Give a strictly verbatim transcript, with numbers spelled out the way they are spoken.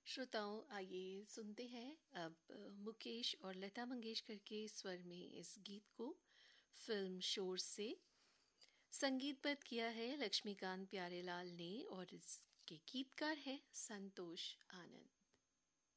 श्रोताओं, आइए सुनते हैं अब अ, मुकेश और लता मंगेशकर के स्वर में इस गीत को। फिल्म शोर से संगीतबद्ध किया है लक्ष्मीकांत प्यारेलाल ने और इसके गीतकार हैं संतोष आनंद।